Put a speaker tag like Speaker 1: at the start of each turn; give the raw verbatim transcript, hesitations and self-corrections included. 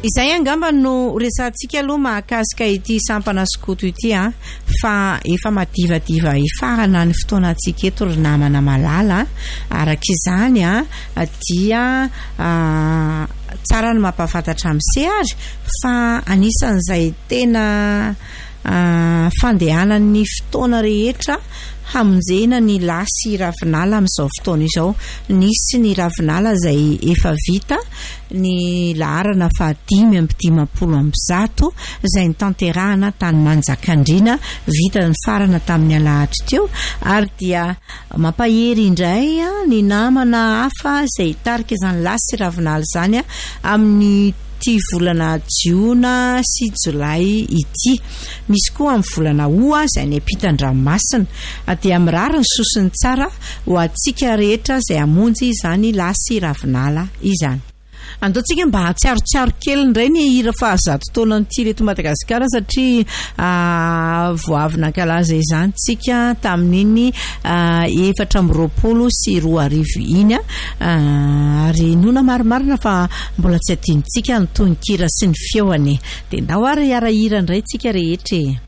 Speaker 1: Izay angamba no resantsika aloha mahakasika ity sampana skoto ity a fa efa madivadiva ifarana ny fotoanantsika eto ry namana malala araka izany a dia tsara ny mampafantatra amin'se ary fa anisan'izay tena fandehanan'ny fotoana rehetra hamonjena ny lasy ravinala amin'izao fotoana izao. Nisy ny ravinala izay efa vita ny laharana fahadimy amby dimampolo amby zato izay nitanterahana tany Manjakandriana, vita ny farana tamin'ny alahatra teo, ary dia mampahery indray ny namana hafa izay tarika izany lasy ravinala izany amin'ny ty volana Jiona sy Jolay ity. Misy koa amin'ny volana Oa izay ny ampitan-dranomasina dia mirary ny sosiny tsara ho antsika rehetra izay hamonjy izany lasy ravinala izany. Andaontsika mba hatsiarotsiaro kely indray ny hira fahazato taona n'ity reto Madagasikara satria voavy nankalaza izany tsika tamin'iny efatra amby roapolo sy roa arivo iny ary nona marimarina fa mbola tsy adinontsika ny tononkira sy ny feoany. Dia ndao ary hiara hira indray tsika rehetra.